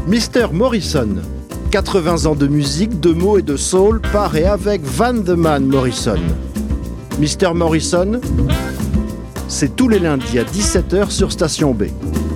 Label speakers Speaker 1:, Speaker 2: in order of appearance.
Speaker 1: Mr. Morrison, 80 ans de musique, de mots et de soul, par et avec Van the Man Morrison. Mr. Morrison, c'est tous les lundis à 17h sur Station B.